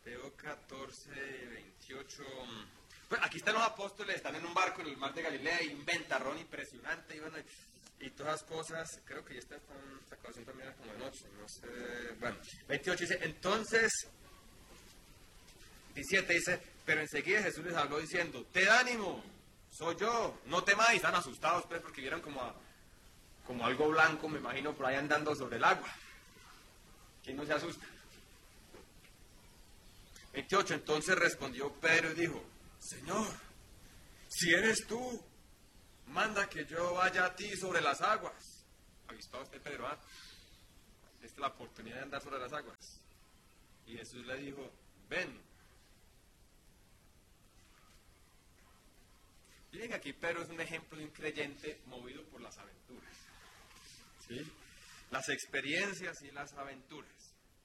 Mateo 14, 28. Bueno, aquí están los apóstoles, están en un barco en el mar de Galilea, y un ventarrón impresionante, y bueno, y todas las cosas. Creo que ya esta ocasión también era como de noche, no sé. Bueno, 28 dice, entonces, 17 dice, pero enseguida Jesús les habló diciendo, ¡Ten ánimo! Soy yo, no temáis. Están asustados, pues, porque vieron como algo blanco, me imagino, por ahí andando sobre el agua. ¿Quién no se asusta? 28, entonces respondió Pedro y dijo, Señor, si eres tú, manda que yo vaya a ti sobre las aguas. Avispado usted, Pedro, ¿ah? Esta es la oportunidad de andar sobre las aguas. Y Jesús le dijo, ven. Miren que aquí Pedro es un ejemplo de un creyente movido por las aventuras. ¿Sí? Las experiencias y las aventuras.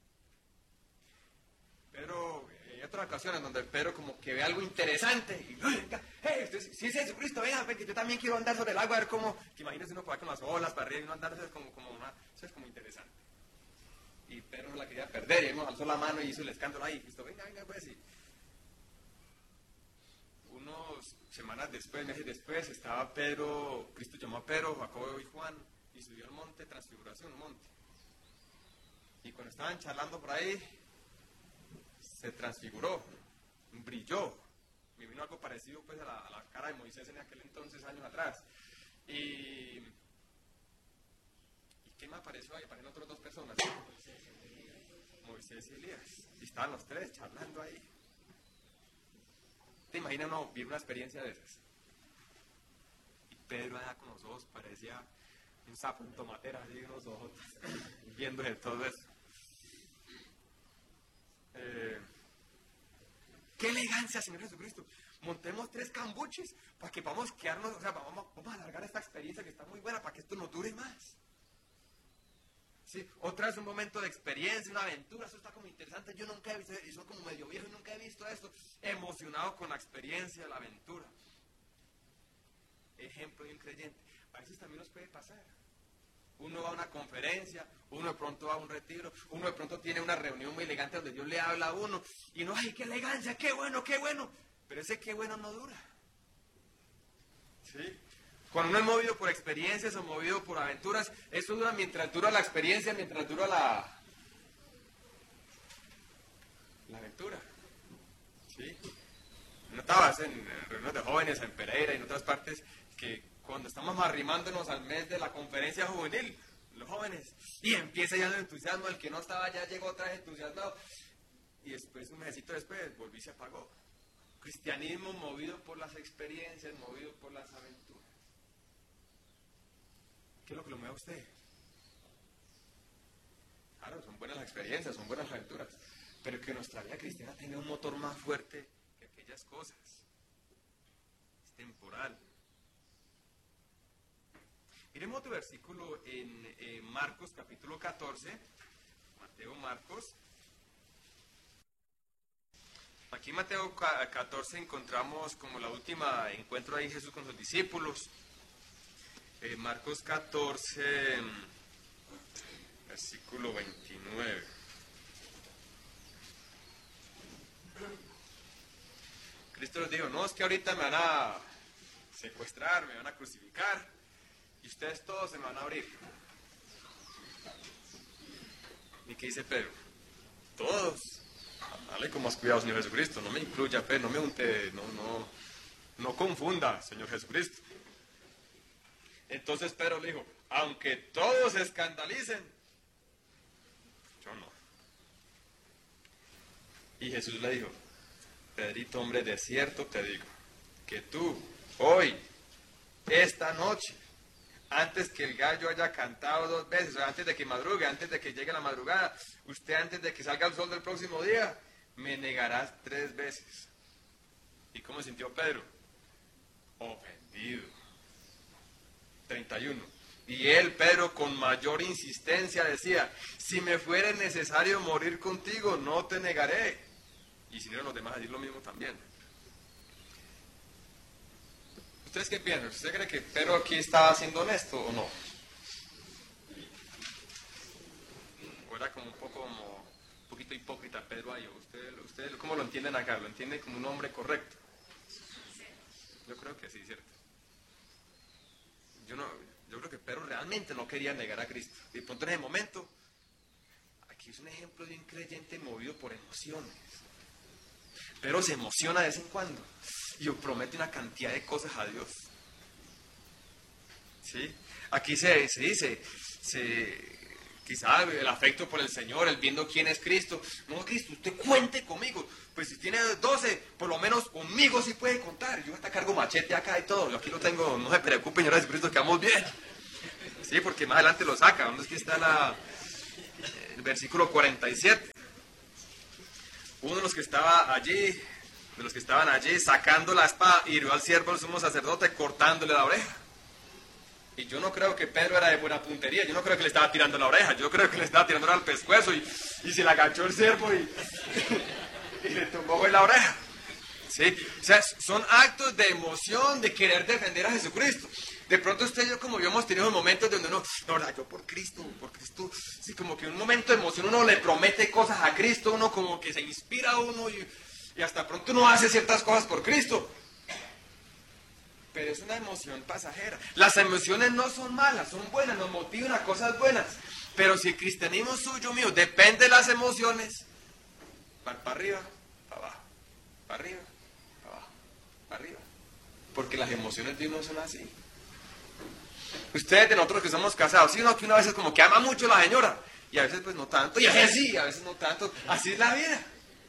Pero hay otras ocasiones donde Pedro como que ve algo interesante y venga, hey, usted, si es Jesucristo, venga, que yo también quiero andar sobre el agua, a ver cómo, que imagínese uno con las olas para arriba y uno andar, eso es como interesante. Y Pedro no la quería perder, y él nos alzó la mano y hizo el escándalo ahí, Cristo, venga, pues, y unos semanas después, meses después, estaba Pedro, Cristo llamó a Pedro, Jacobo y Juan, y subió al monte Transfiguración, un monte. Y cuando estaban charlando por ahí, se transfiguró, brilló. Me vino algo parecido pues a la cara de Moisés en aquel entonces, años atrás. ¿Y qué me apareció ahí? Aparecieron otras dos personas. Moisés y Elías. Y estaban los tres charlando ahí. ¿Te imaginas uno vivir una experiencia de esas? Y Pedro allá con los ojos parecía un sapo, un tomatera, así con los ojos, viéndose todo eso. ¡Qué elegancia, Señor Jesucristo! Montemos 3 cambuches para que podamos quedarnos, o sea, vamos a alargar esta experiencia que está muy buena para que esto nos dure más. ¿Sí? Otra vez un momento de experiencia, una aventura, eso está como interesante. Yo nunca he visto, y soy como medio viejo y nunca he visto esto. Emocionado con la experiencia, la aventura. Ejemplo de un creyente. A veces también nos puede pasar. Uno va a una conferencia, uno de pronto va a un retiro, uno de pronto tiene una reunión muy elegante donde Dios le habla a uno y no, ¡ay, qué elegancia, qué bueno, qué bueno! Pero ese qué bueno no dura. ¿Sí? Cuando uno es movido por experiencias o movido por aventuras, eso dura mientras dura la experiencia, mientras dura la aventura. ¿Sí? Notabas en reuniones de jóvenes en Pereira y en otras partes que cuando estamos arrimándonos al mes de la conferencia juvenil, los jóvenes, y empieza ya el entusiasmo, el que no estaba ya llegó otra vez entusiasmado, y después, un mesito después, volví y se apagó. Cristianismo movido por las experiencias, movido por las aventuras. ¿Qué es lo que lo mueve a usted? Claro, son buenas las experiencias, son buenas las aventuras, pero que nuestra vida cristiana tenga un motor más fuerte que aquellas cosas. Es temporal. Miremos otro versículo en Marcos capítulo 14, Mateo, Marcos. Aquí en Mateo 14 encontramos como la última encuentro ahí Jesús con sus discípulos. Marcos 14, versículo 29. Cristo les dijo, no, es que ahorita me van a secuestrar, me van a crucificar. Y ustedes todos se me van a abrir. ¿Y qué dice Pedro? Todos. Dale con más cuidado, Señor Jesucristo. No me incluya, Pedro, no me unte, no confunda, Señor Jesucristo. Entonces Pedro le dijo, aunque todos se escandalicen, yo no. Y Jesús le dijo, Pedrito, hombre, de cierto te digo, que tú, hoy, esta noche, antes que el gallo haya cantado 2 veces, o antes de que madrugue, antes de que llegue la madrugada, usted antes de que salga el sol del próximo día, me negarás 3 veces. ¿Y cómo sintió Pedro? Ofendido. 31. Y él, Pedro, con mayor insistencia decía, si me fuere necesario morir contigo, no te negaré. Y si no, los demás a decir lo mismo también. ¿Ustedes qué piensan? ¿Usted cree que Pedro aquí estaba siendo honesto o no? ¿O era como un poquito hipócrita Pedro ahí? ¿Ustedes lo entienden acá? ¿Lo entienden como un hombre correcto? Yo creo que sí, ¿cierto? Yo creo que Pedro realmente no quería negar a Cristo. Y de pronto en ese momento, aquí es un ejemplo de un creyente movido por emociones. Pero se emociona de vez en cuando y promete una cantidad de cosas a Dios. ¿Sí? Aquí se dice, quizá el afecto por el Señor, el viendo quién es Cristo. No, Cristo, usted cuente conmigo. Pues si tiene 12, por lo menos conmigo sí puede contar. Yo hasta cargo machete acá y todo. Yo aquí lo tengo, no se preocupe, señora Jesucristo, que vamos bien. Sí, porque más adelante lo saca. ¿Dónde es que está el versículo 47? Uno de los que estaban allí, sacando la espada, hirió al siervo del sumo sacerdote, cortándole la oreja. Y yo no creo que Pedro era de buena puntería, yo no creo que le estaba tirando la oreja, yo creo que le estaba tirando al pescuezo y se le agachó el siervo y le tumbó en la oreja. ¿Sí? O sea, son actos de emoción, de querer defender a Jesucristo. De pronto usted y yo, como yo, hemos tenido momentos donde uno, no, verdad, yo por Cristo, sí, como que en un momento de emoción uno le promete cosas a Cristo, uno como que se inspira a uno y hasta pronto uno hace ciertas cosas por Cristo. Pero es una emoción pasajera. Las emociones no son malas, son buenas, nos motivan a cosas buenas. Pero si el cristianismo suyo, mío, depende de las emociones, para arriba, para abajo, para arriba, para abajo, para arriba. Porque las emociones de uno son así. Ustedes de nosotros que somos casados, ¿sí o no? Que una vez es como que ama mucho a la señora, y a veces pues no tanto, y a veces sí, a veces no tanto. Así es la vida.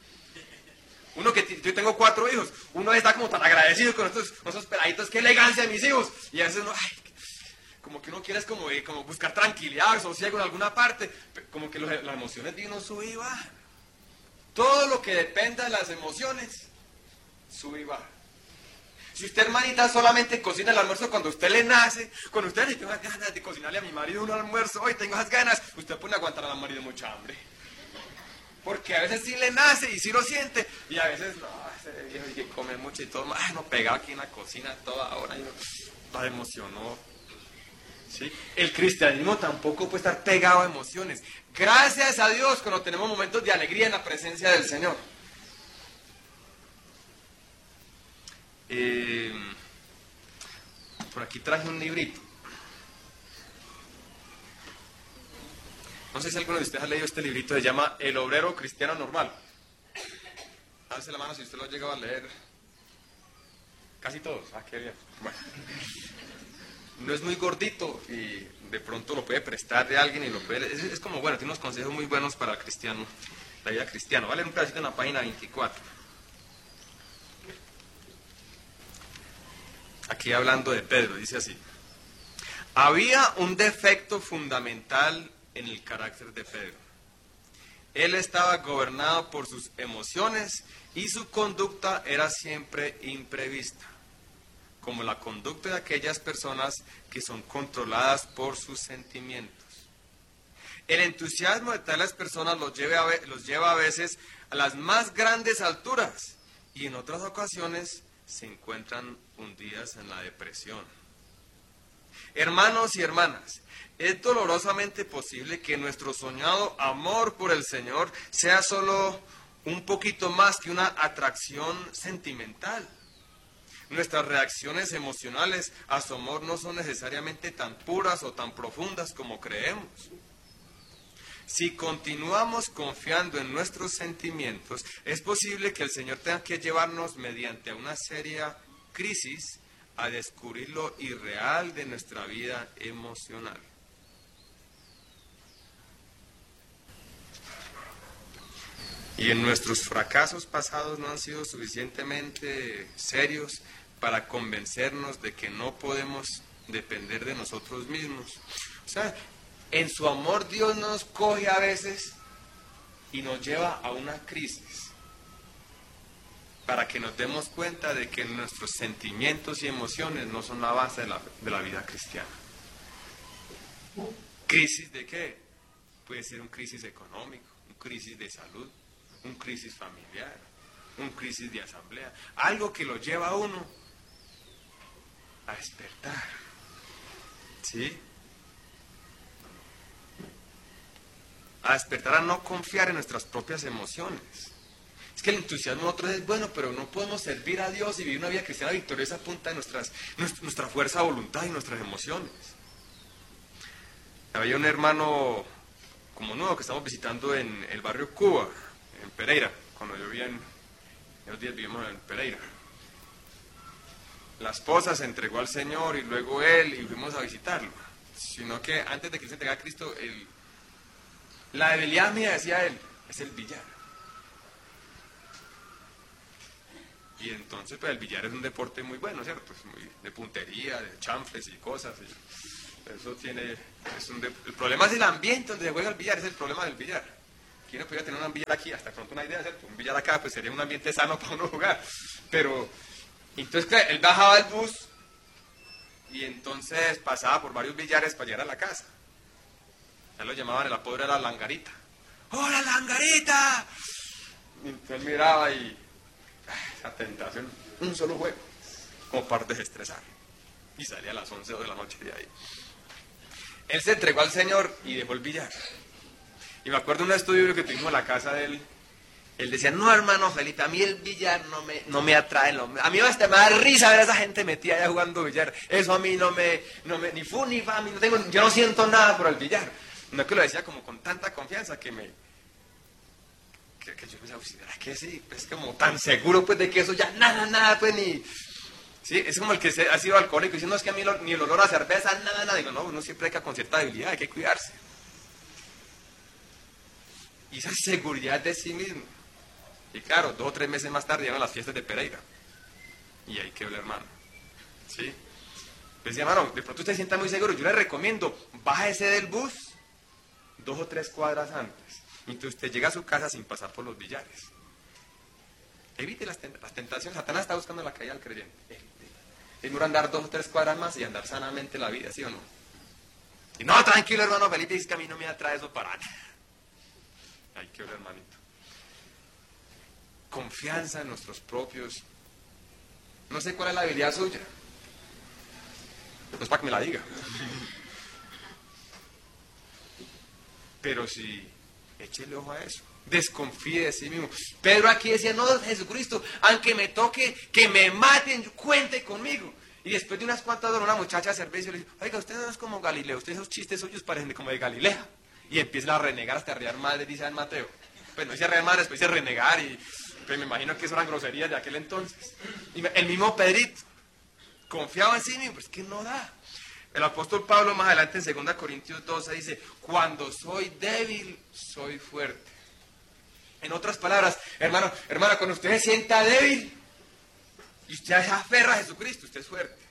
Yo tengo 4 hijos, uno está como tan agradecido con estos peladitos, qué elegancia de mis hijos, y a veces uno, como que uno quiere es como buscar tranquilidad, sosiego en alguna parte, como que las emociones de uno sube y baja. Todo lo que dependa de las emociones, sube y baja. Si usted, hermanita, solamente cocina el almuerzo cuando usted le nace, cuando usted le tenga ganas de cocinarle a mi marido un almuerzo, hoy tengo esas ganas, usted puede aguantar a mi marido mucha hambre. Porque a veces sí le nace y sí lo siente, y a veces no, ese viejo que come mucho y todo, no pegado aquí en la cocina toda hora, y no emocionó. ¿Sí? El cristianismo tampoco puede estar pegado a emociones. Gracias a Dios cuando tenemos momentos de alegría en la presencia del Señor. Por aquí traje un librito. No sé si alguno de ustedes ha leído este librito, se llama El Obrero Cristiano Normal. Alce la mano si usted lo ha llegado a leer. Casi todos. Qué bien. Bueno. No es muy gordito y de pronto lo puede prestar de alguien y lo puede... Es como bueno, tiene unos consejos muy buenos para el cristiano, la vida cristiana. Vale, un pedacito en la página 24. Aquí hablando de Pedro, dice así. Había un defecto fundamental en el carácter de Pedro. Él estaba gobernado por sus emociones y su conducta era siempre imprevista, como la conducta de aquellas personas que son controladas por sus sentimientos. El entusiasmo de tales personas los lleva a veces a las más grandes alturas y en otras ocasiones se encuentran hundidas en la depresión. Hermanos y hermanas, es dolorosamente posible que nuestro soñado amor por el Señor sea solo un poquito más que una atracción sentimental. Nuestras reacciones emocionales a su amor no son necesariamente tan puras o tan profundas como creemos. Si continuamos confiando en nuestros sentimientos, es posible que el Señor tenga que llevarnos mediante una seria crisis a descubrir lo irreal de nuestra vida emocional. Y en nuestros fracasos pasados no han sido suficientemente serios para convencernos de que no podemos depender de nosotros mismos. O sea, en su amor Dios nos coge a veces y nos lleva a una crisis para que nos demos cuenta de que nuestros sentimientos y emociones no son la base de la vida cristiana. ¿Crisis de qué? Puede ser un crisis económico, un crisis de salud, un crisis familiar, un crisis de asamblea, algo que lo lleva a uno a despertar, ¿sí? A despertar a no confiar en nuestras propias emociones, Es que el entusiasmo de nosotros es bueno, pero no podemos servir a Dios y vivir una vida cristiana victoriosa a punta de nuestra fuerza de voluntad y nuestras emociones. Había un hermano como nuevo que estamos visitando en el barrio Cuba, en Pereira, cuando yo vivía en los días vivimos en Pereira. La esposa se entregó al Señor y luego él y fuimos a visitarlo. Sino que antes de que él se entregara a Cristo, la debilidad mía, decía él, es el billar. Y entonces, pues el billar es un deporte muy bueno, ¿cierto? Es muy de puntería, de chanfles y cosas. Y eso tiene... el problema es el ambiente donde se juega el billar, es el problema del billar. ¿Quién no podría tener un billar aquí? Hasta pronto una idea, ¿cierto? Un billar acá, pues sería un ambiente sano para uno jugar. Pero, entonces, claro, él bajaba del bus y entonces pasaba por varios billares para llegar a la casa. Ya lo llamaban, el apodo era la Langarita. ¡Hola, Langarita! Y entonces él miraba y... esa tentación, un solo juego, como para desestresar. Y salía a las 11 de la noche de ahí. Él se entregó al Señor y dejó el billar. Y me acuerdo de un estudio que tuvimos en la casa de él. Él decía, no, hermano Felipe, a mí el billar no me atrae. A mí me da risa ver a esa gente metida allá jugando billar. Eso a mí ni fu ni fa, yo no siento nada por el billar. No es que lo decía como con tanta confianza que yo pensaba, ¿será que sí? Es como tan seguro pues de que eso ya nada, pues ni... Sí, es como el que ha sido alcohólico y dice, no, es que a mí ni el olor a cerveza, nada. Digo, no, uno siempre hay con cierta debilidad, hay que cuidarse. Y esa seguridad de sí mismo. Y claro, 2 o 3 meses más tarde llegan las fiestas de Pereira. Y ahí quedó el hermano. ¿Sí? Le decía, hermano, de pronto usted se sienta muy seguro, yo le recomiendo, bájese del bus 2 o 3 cuadras antes. Y entonces usted llega a su casa sin pasar por los billares. Evite las tentaciones. Satanás está buscando la caída al creyente. Es mejor andar 2 o 3 cuadras más y andar sanamente la vida, ¿sí o no? Y no, tranquilo, hermano Felipe, dice que a mí no me atrae eso para nada. Hay que ver, hermanito. Confianza en nuestros propios. No sé cuál es la habilidad suya. No es para que me la diga. Pero si échele ojo a eso. Desconfíe de sí mismo. Pedro aquí decía, no, Jesucristo, aunque me toque, que me maten, cuente conmigo. Y después de unas cuantas horas una muchacha de servicio le dice, oiga, usted no es como Galileo, usted esos chistes suyos parecen como de Galilea. Y empiezan a renegar hasta arriar madre, dice San Mateo. Pues no dice arriar madre, después dice renegar y pues me imagino que eso eran groserías de aquel entonces. Y el mismo Pedrito confiaba en sí mismo, pues que no da. El apóstol Pablo más adelante en 2 Corintios 12 dice, cuando soy débil, soy fuerte. En otras palabras, hermana, cuando usted se sienta débil y usted se aferra a Jesucristo, usted es fuerte.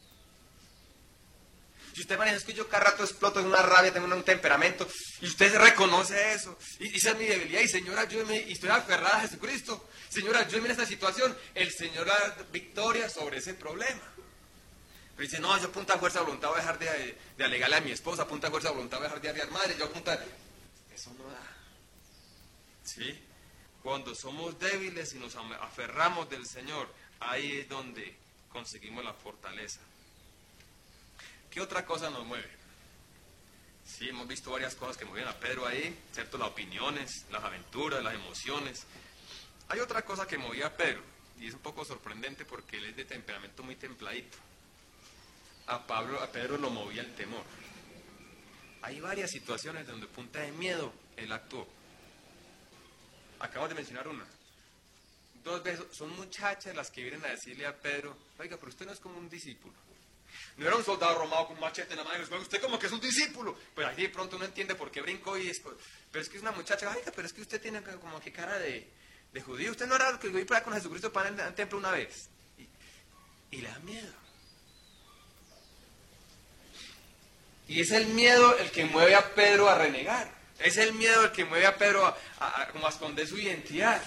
Si usted maneja, es que yo cada rato exploto en una rabia, tengo un temperamento, y usted reconoce eso, y esa es mi debilidad, y Señor, ayúdeme, y estoy aferrada a Jesucristo. Señor, ayúdeme en esta situación. El Señor da victoria sobre ese problema. Pero dice, no, yo a punta de fuerza de voluntad voy a dejar de alegarle a mi esposa, a punta de fuerza de voluntad voy a dejar de arriar madre, yo a punta de... Eso no da. ¿Sí? Cuando somos débiles y nos aferramos del Señor, ahí es donde conseguimos la fortaleza. ¿Qué otra cosa nos mueve? Sí, hemos visto varias cosas que mueven a Pedro ahí, ¿cierto? Las opiniones, las aventuras, las emociones. Hay otra cosa que movía a Pedro, y es un poco sorprendente porque él es de temperamento muy templadito. A Pedro lo movía el temor. Hay varias situaciones donde punta de miedo él actuó. Acabamos de mencionar una. 2 veces, son muchachas las que vienen a decirle a Pedro, oiga, pero usted no es como un discípulo. No era un soldado romano con un machete en la mano, usted como que es un discípulo. Pues ahí de pronto uno entiende por qué brincó y es... Pero es que es una muchacha, oiga, pero es que usted tiene como que cara de judío. Usted no era el que iba para con Jesucristo para el templo una vez. Y le da miedo. Y es el miedo el que mueve a Pedro a renegar. Es el miedo el que mueve a Pedro a esconder su identidad.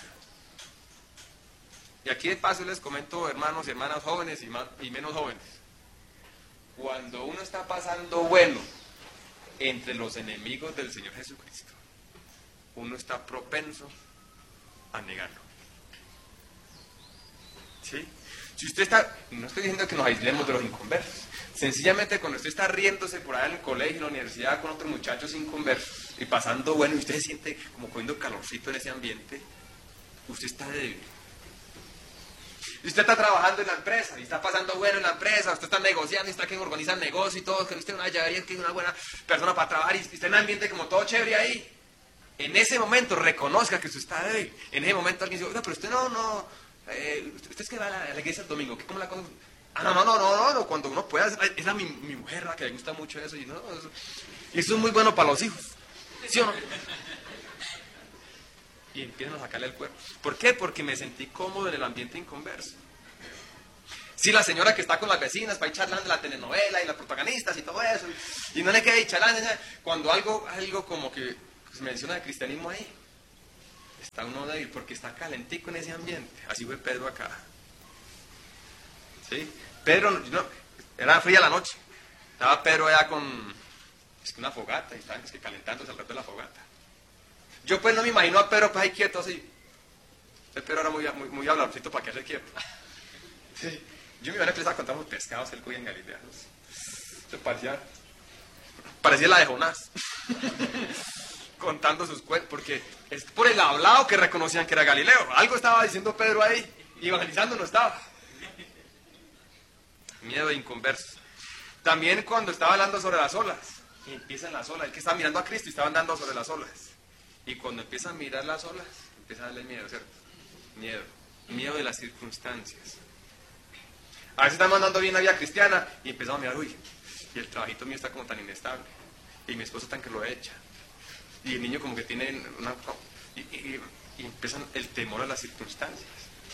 Y aquí de paso les comento, hermanos y hermanas jóvenes y menos jóvenes. Cuando uno está pasando bueno entre los enemigos del Señor Jesucristo, uno está propenso a negarlo. ¿Sí? Si usted está, no estoy diciendo que nos aislemos de los inconversos, sencillamente cuando usted está riéndose por ahí en el colegio, en la universidad, con otros muchachos inconversos, y pasando bueno, y usted se siente como cogiendo calorcito en ese ambiente, usted está débil. Y usted está trabajando en la empresa, y está pasando bueno en la empresa, usted está negociando, y está que organiza el negocio y todo, que usted es una llavería, que es una buena persona para trabajar, y está en un ambiente como todo chévere ahí. En ese momento reconozca que usted está débil. En ese momento alguien dice, oiga, pero usted usted es que va a la iglesia el domingo, ¿cómo la cosa? No, cuando uno pueda, es mi mujer la que le gusta mucho eso, y eso es muy bueno para los hijos, ¿sí o no? Y empiezan a sacarle el cuerpo. ¿Por qué? Porque me sentí cómodo en el ambiente inconverso. Si la señora que está con las vecinas para ir charlando de la telenovela y las protagonistas y todo eso, y no le queda ahí charlando, cuando algo como que se menciona de cristianismo ahí, está uno débil porque está calentico en ese ambiente. Así fue Pedro acá. ¿Sí? Pedro, era fría la noche. Estaba Pedro allá con una fogata y estaban calentándose alrededor de la fogata. Yo pues no me imagino a Pedro pues ahí quieto así. El Pedro era muy hablarcito para quedarse quieto. Sí. Yo me iba a empezar a contar unos pescados el cuy en Galilea. Se parecía la de Jonás. Contando sus cuentos, porque es por el hablado que reconocían que era Galileo. Algo estaba diciendo Pedro ahí, y evangelizando no estaba. Miedo de inconversos. También cuando estaba hablando sobre las olas, y empiezan las olas, el que estaba mirando a Cristo y estaba andando sobre las olas. Y cuando empieza a mirar las olas, empieza a darle miedo, ¿cierto? Miedo de las circunstancias. A veces estamos andando bien la vida cristiana y empezamos a mirar, uy, y el trabajito mío está como tan inestable, y mi esposo tan que lo echa, y el niño como que tiene y empiezan el temor a las circunstancias.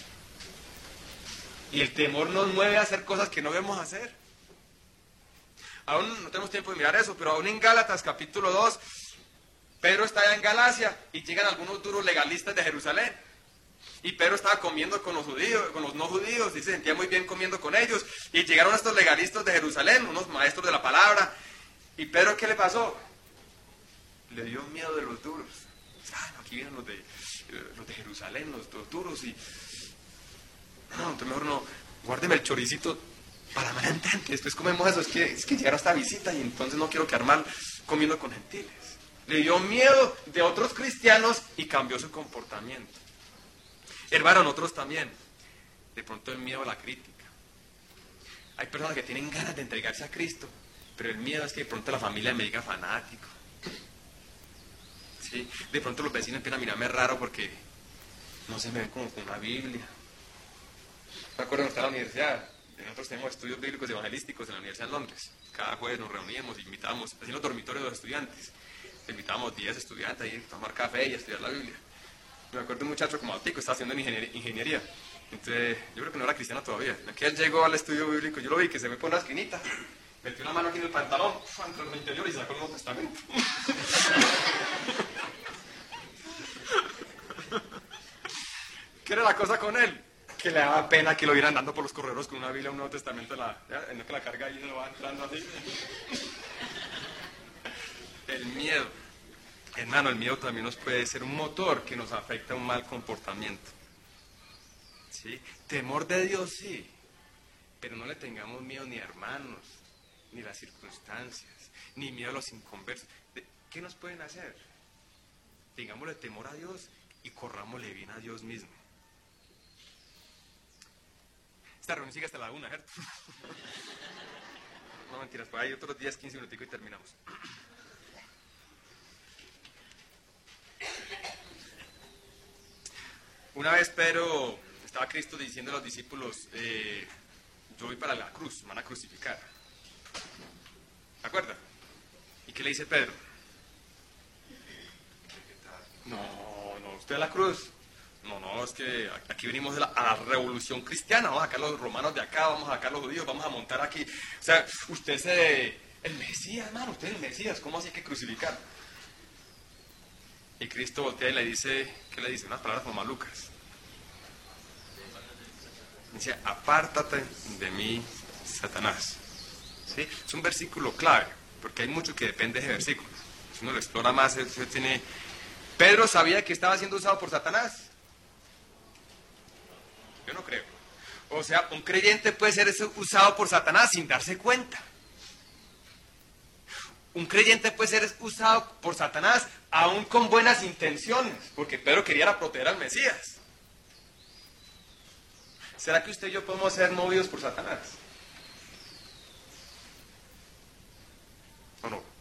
Y el temor nos mueve a hacer cosas que no debemos hacer. Aún no tenemos tiempo de mirar eso, pero aún en Gálatas capítulo 2, Pedro está allá en Galacia y llegan algunos duros legalistas de Jerusalén. Y Pedro estaba comiendo con los judíos, con los no judíos, y se sentía muy bien comiendo con ellos. Y llegaron estos legalistas de Jerusalén, unos maestros de la palabra. ¿Y Pedro qué le pasó? Le dio miedo de los duros. Aquí vienen los de Jerusalén, los duros, y entonces mejor no, guárdeme el choricito para más adelante, después comemos eso, es que llegaron a esta visita y entonces no quiero quedar mal comiendo con gentiles. Le dio miedo de otros cristianos y cambió su comportamiento. Hermano, otros también, de pronto el miedo a la crítica. Hay personas que tienen ganas de entregarse a Cristo, pero el miedo es que de pronto la familia me diga fanático. ¿Sí? De pronto los vecinos empiezan a mirarme raro porque no se me ven como con una Biblia. Me acuerdo cuando estaba en la universidad, nosotros tenemos estudios bíblicos evangelísticos en la Universidad de Londres. Cada jueves nos reuníamos y invitábamos, así en los dormitorios de los estudiantes, invitábamos 10 estudiantes ahí a tomar café y a estudiar la Biblia. Me acuerdo de un muchacho como Altico, estaba haciendo ingeniería. Entonces, yo creo que no era cristiano todavía. Que él llegó al estudio bíblico, yo lo vi que se me pone una esquinita, metió una mano aquí en el pantalón, entró en el interior y sacó el Nuevo Testamento. ¿Qué era la cosa con él? Que le daba pena que lo vieran andando por los corredores con una Biblia, un Nuevo Testamento, en lo que la carga ahí se lo va entrando así. El miedo. Hermano, el miedo también nos puede ser un motor que nos afecta a un mal comportamiento. ¿Sí? Temor de Dios, sí. Pero no le tengamos miedo ni a hermanos, ni a las circunstancias, ni miedo a los inconversos. ¿Qué nos pueden hacer? Tengámosle temor a Dios y corrámosle bien a Dios mismo. Esta reunión sigue hasta la 1, ¿cierto? No, mentiras, por ahí otros 10, 15 minuticos y terminamos. Una vez Pedro, estaba Cristo diciendo a los discípulos, yo voy para la cruz, me van a crucificar. ¿Se acuerda? ¿Y qué le dice Pedro? No, usted a la cruz. No, es que aquí venimos a la revolución cristiana, vamos a sacar los romanos de acá, vamos a sacar los judíos, vamos a montar aquí. O sea, usted es el Mesías, hermano, usted es el Mesías, ¿cómo así que crucificar? Y Cristo voltea y le dice, ¿qué le dice? Unas palabras como malucas. Dice, apártate de mí, Satanás. ¿Sí? Es un versículo clave, porque hay mucho que depende de ese versículo. Si uno lo explora más, él tiene... Pedro sabía que estaba siendo usado por Satanás. Yo no creo. O sea, un creyente puede ser usado por Satanás sin darse cuenta. Un creyente puede ser usado por Satanás aún con buenas intenciones, porque Pedro quería proteger al Mesías. ¿Será que usted y yo podemos ser movidos por Satanás? ¿O no?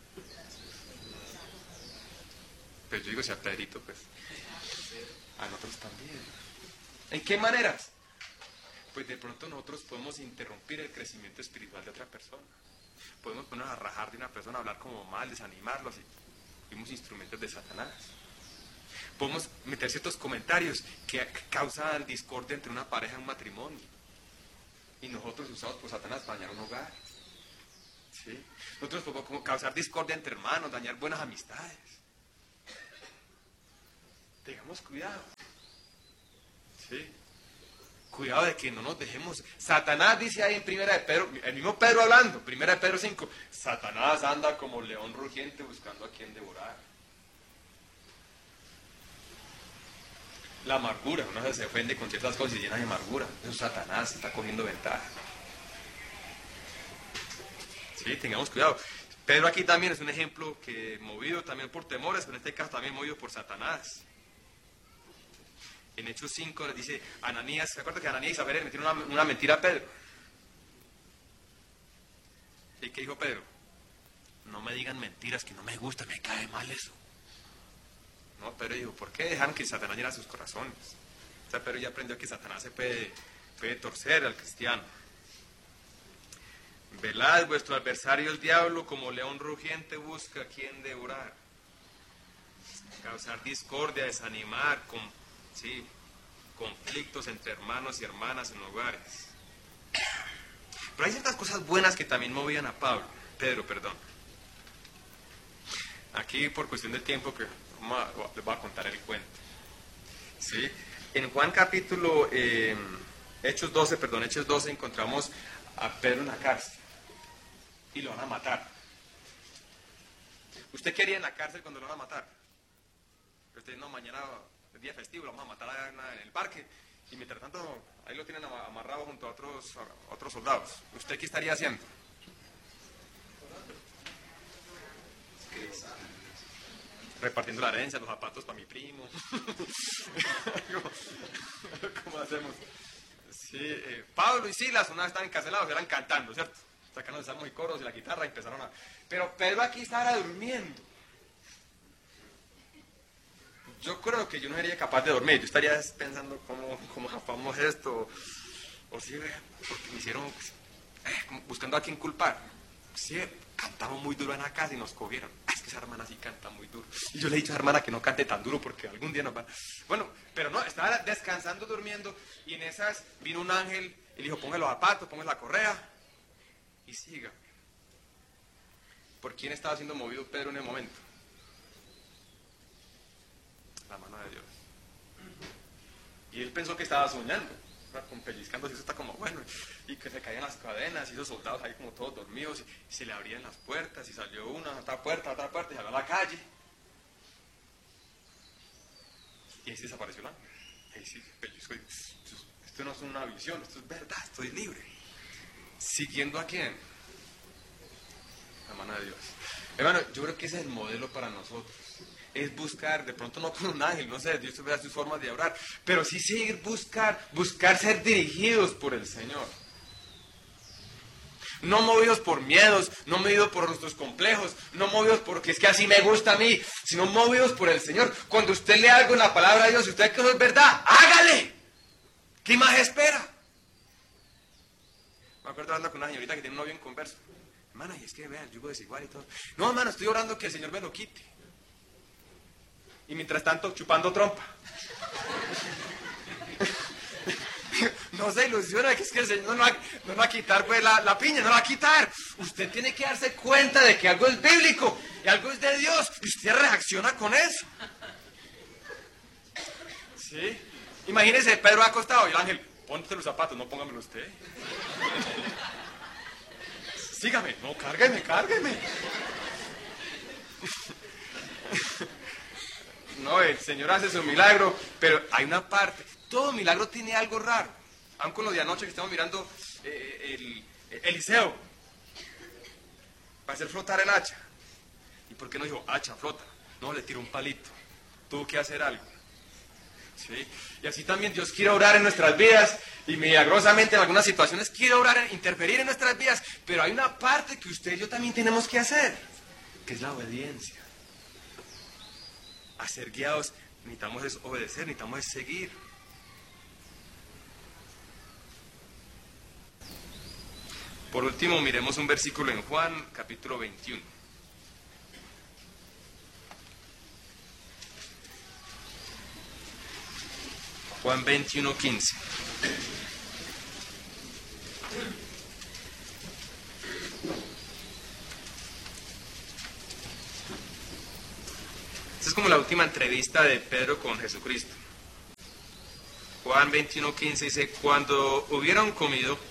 Pues yo digo, si a Pedrito, pues a nosotros también. ¿En qué maneras? Pues de pronto nosotros podemos interrumpir el crecimiento espiritual de otra persona. Podemos ponernos a rajar de una persona, hablar como mal, desanimarlos y fuimos instrumentos de Satanás. Podemos meter ciertos comentarios que causan discordia entre una pareja en un matrimonio. Y nosotros usados por Satanás para dañar un hogar. ¿Sí? Nosotros podemos causar discordia entre hermanos, dañar buenas amistades. Tengamos cuidado. ¿Sí? Cuidado de que no nos dejemos. Satanás dice ahí en Primera de Pedro, el mismo Pedro hablando, Primera de Pedro 5, Satanás anda como león rugiente buscando a quien devorar. La amargura, uno se ofende con ciertas cosas y llena de amargura. Eso es Satanás, está cogiendo ventaja. Sí, tengamos cuidado. Pedro aquí también es un ejemplo que movido también por temores, pero en este caso también movido por Satanás. En Hechos 5 le dice Ananías, ¿se acuerda que Ananías y Zafira le metieron una mentira a Pedro? ¿Y qué dijo Pedro? No me digan mentiras, que no me gusta, me cae mal eso. No, Pedro dijo, ¿por qué dejaron que Satanás llenara sus corazones? O sea, Pedro ya aprendió que Satanás se puede torcer al cristiano. Velad, vuestro adversario el diablo, como león rugiente busca a quien devorar. Causar discordia, desanimar, sí, conflictos entre hermanos y hermanas en hogares. Pero hay ciertas cosas buenas que también movían a Pedro. Aquí, por cuestión de tiempo, que les voy a contar el cuento. ¿Sí? En Juan capítulo, Hechos 12, encontramos a Pedro en la cárcel. Y lo van a matar. ¿Usted qué haría en la cárcel cuando lo van a matar? Usted, no, mañana es día festivo, lo vamos a matar allá en el parque. Y mientras tanto, ahí lo tienen amarrado junto a otros soldados. ¿Usted qué estaría haciendo? Repartiendo la herencia, los zapatos para mi primo. ¿Cómo hacemos? Sí, Pablo y Silas una vez estaban encarcelados, eran cantando, ¿cierto? Sacando salmos y coros y la guitarra y empezaron a... Pero Pedro aquí estaba durmiendo. Yo creo que yo no sería capaz de dormir. Yo estaría pensando cómo japamos esto. O si, porque me hicieron... buscando a quién culpar. Sí, cantamos muy duro en la casa y nos cogieron. Es que esa hermana sí canta muy duro. Y yo le he dicho a esa hermana que no cante tan duro porque algún día nos va... Bueno, pero no, estaba descansando, durmiendo. Y en esas vino un ángel y le dijo, ponga los zapatos, ponga la correa. Y siga. ¿Por quién estaba siendo movido Pedro en el momento? La mano de Dios. Y él pensó que estaba soñando, con pellizcándose, eso está como bueno, y que se caían las cadenas, y esos soldados ahí como todos dormidos, y se le abrían las puertas, y salió otra puerta, y salió a la calle. Y ahí se desapareció el ángel. Ahí sí, pellizco, y esto no es una visión, esto es verdad, estoy libre. ¿Siguiendo a quién? La mano de Dios. Hermano, yo creo que ese es el modelo para nosotros. Es buscar, de pronto no con un ángel, no sé, Dios te vea sus formas de orar, pero sí seguir buscar ser dirigidos por el Señor. No movidos por miedos, no movidos por nuestros complejos, no movidos porque es que así me gusta a mí, sino movidos por el Señor. Cuando usted lee algo en la palabra de Dios y usted ve que eso es verdad, hágale. ¿Qué más espera? Me acuerdo hablando con una señorita que tiene un novio en converso. Hermana, y es que vea el yugo desigual y todo. No, hermano, estoy orando que el Señor me lo quite. Y mientras tanto, chupando trompa. No se ilusiona, que es que el Señor no va a quitar pues, la piña, no la va a quitar. Usted tiene que darse cuenta de que algo es bíblico y algo es de Dios. Y usted reacciona con eso. ¿Sí? Imagínese, Pedro acostado y el ángel, ponte los zapatos, no póngamelo usted. Sígame, no, cárgueme. No, el Señor hace su milagro, pero hay una parte. Todo milagro tiene algo raro. Aun con lo de anoche que estamos mirando Eliseo. Para hacer flotar el hacha. ¿Y por qué no dijo hacha, flota? No, le tiró un palito. Tuvo que hacer algo. ¿Sí? Y así también Dios quiere orar en nuestras vidas Y milagrosamente en algunas situaciones quiere obrar, interferir en nuestras vidas, pero hay una parte que usted y yo también tenemos que hacer, que es la obediencia. A ser guiados necesitamos es obedecer, necesitamos es seguir. Por último, miremos un versículo en Juan, capítulo 21. Juan 21, 15. Esta es como la última entrevista de Pedro con Jesucristo. Juan 21, 15 dice, cuando hubieron comido,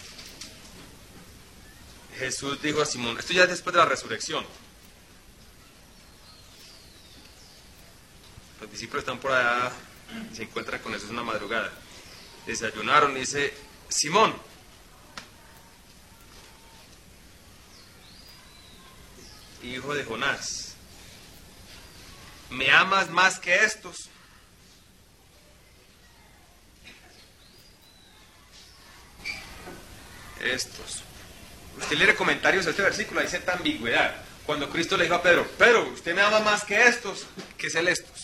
Jesús dijo a Simón, esto ya es después de la resurrección. Los discípulos están por allá y se encuentran con Jesús una madrugada. Desayunaron y dice, Simón, hijo de Jonás, ¿me amas más que estos? Estos. Usted lee comentarios de este versículo, hay cierta ambigüedad. Cuando Cristo le dijo a Pedro, Pedro, usted me ama más que estos, ¿qué es el estos?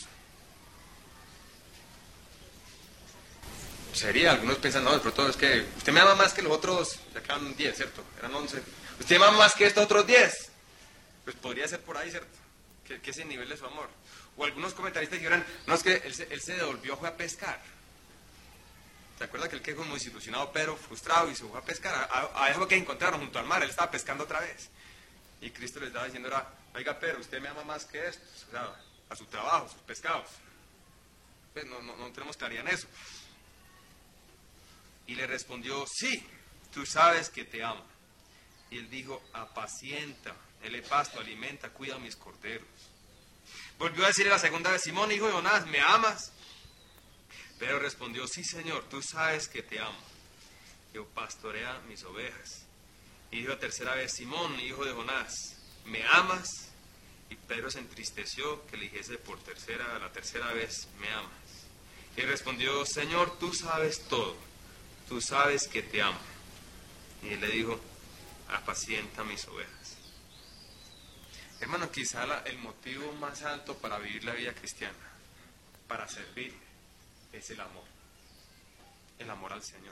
Sería, algunos piensan, no, de pronto es que usted me ama más que los otros, ya quedan 10, ¿cierto? Eran 11. Usted me ama más que estos otros 10. Pues podría ser por ahí, ¿cierto? Que ese nivel de su amor. O algunos comentaristas dijeron, no, es que él se devolvió, fue a pescar. ¿Se acuerda que él quedó muy desilusionado, pero frustrado y se fue a pescar? A eso que encontraron junto al mar, él estaba pescando otra vez. Y Cristo les estaba diciendo, oiga, pero usted me ama más que estos, o sea, a su trabajo, sus pescados. Pues no tenemos claridad en eso. Y le respondió, sí, tú sabes que te amo. Y él dijo, apacienta, ele pasto, alimenta, cuida mis corderos. Volvió a decirle la segunda vez, Simón, hijo de Jonás, ¿me amas? Pero respondió, sí, Señor, tú sabes que te amo. Yo pastorea mis ovejas. Y dijo la tercera vez, Simón, hijo de Jonás, ¿me amas? Y Pedro se entristeció que le dijese la tercera vez, ¿me amas? Y respondió, Señor, tú sabes todo, tú sabes que te amo. Y él le dijo, apacienta mis ovejas. Hermano, quizá el motivo más alto para vivir la vida cristiana, para servir, es el amor al Señor.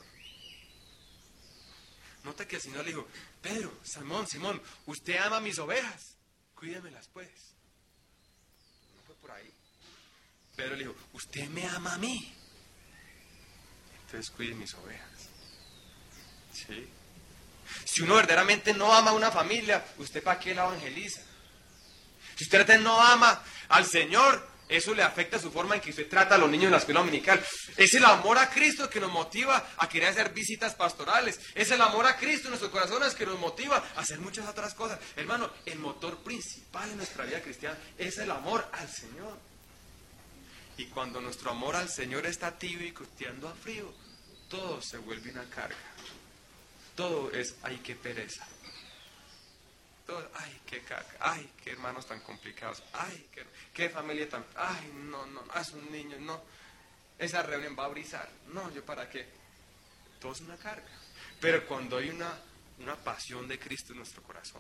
Nota que el Señor le dijo, Pedro, Simón, usted ama mis ovejas, cuídemelas pues. No fue por ahí. Pedro le dijo, usted me ama a mí, entonces cuide mis ovejas. ¿Sí? Si uno verdaderamente no ama a una familia, ¿usted para qué la evangeliza? Si usted no ama al Señor, eso le afecta su forma en que usted trata a los niños en la escuela dominical. Es el amor a Cristo que nos motiva a querer hacer visitas pastorales. Es el amor a Cristo en nuestros corazones que nos motiva a hacer muchas otras cosas. Hermano, el motor principal en nuestra vida cristiana es el amor al Señor. Y cuando nuestro amor al Señor está tibio y costeando a frío, todo se vuelve una carga. Todo es, ay, qué pereza. Todo, ay, qué caca, ay, qué hermanos tan complicados, ay, qué familia tan, ay, no, es un niño, no, esa reunión va a brisar, no, yo para qué, todo es una carga. Pero cuando hay una pasión de Cristo en nuestro corazón,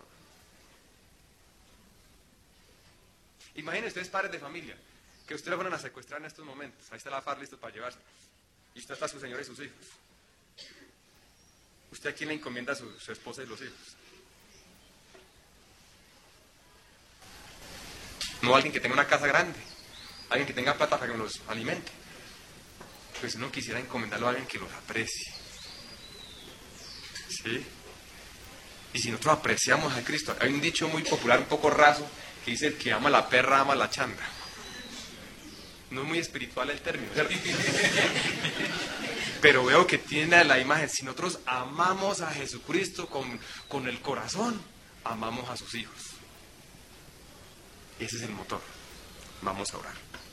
imaginen ustedes padres de familia, que ustedes fueran a secuestrar en estos momentos, ahí está la FARC listo para llevarse, y usted está su señora y sus hijos. ¿Usted a quién le encomienda a su esposa y los hijos? No alguien que tenga una casa grande, alguien que tenga plata para que los alimente. Pues uno quisiera encomendarlo a alguien que los aprecie. ¿Sí? Y si nosotros apreciamos a Cristo, hay un dicho muy popular, un poco raso, que dice, el que ama a la perra, ama a la chanda. No es muy espiritual el término, ¿cierto? Pero veo que tiene la imagen, si nosotros amamos a Jesucristo con el corazón, amamos a sus hijos. Ese es el motor. Vamos a orar.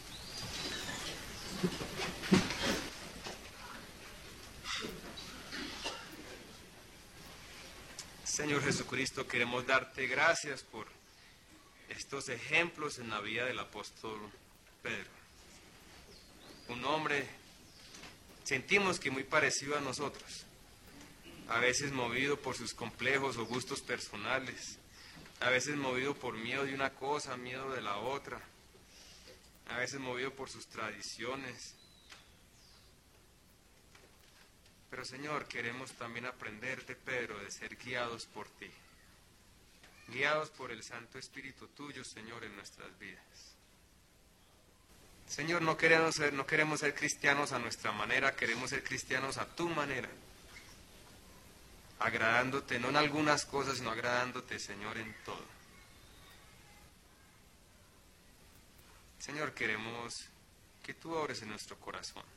Señor Jesucristo, queremos darte gracias por estos ejemplos en la vida del apóstol Pedro. Un hombre sentimos que muy parecido a nosotros, a veces movido por sus complejos o gustos personales, a veces movido por miedo de una cosa, miedo de la otra, a veces movido por sus tradiciones. Pero Señor, queremos también aprender de Pedro, de ser guiados por ti, guiados por el Santo Espíritu tuyo, Señor, en nuestras vidas. Señor, no queremos ser cristianos a nuestra manera, queremos ser cristianos a tu manera, agradándote no en algunas cosas, sino agradándote, Señor, en todo. Señor, queremos que tú obres en nuestro corazón.